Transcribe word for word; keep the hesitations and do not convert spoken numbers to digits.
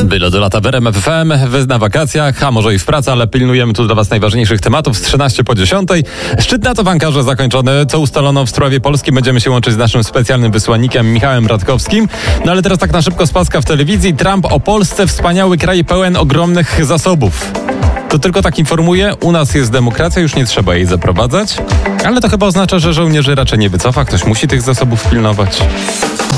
Bylo do lata w R M F F M, wy na wakacjach, a może i w pracy, ale pilnujemy tu dla was najważniejszych tematów z trzynaście po dziesiątej. Szczyt NATO w Ankarze zakończony. Co ustalono w sprawie Polski? Będziemy się łączyć z naszym specjalnym wysłannikiem Michałem Radkowskim. No ale teraz tak na szybko z paska w telewizji. Trump o Polsce: wspaniały kraj pełen ogromnych zasobów. To tylko tak informuje, u nas jest demokracja, już nie trzeba jej zaprowadzać. Ale to chyba oznacza, że żołnierzy raczej nie wycofa, ktoś musi tych zasobów pilnować.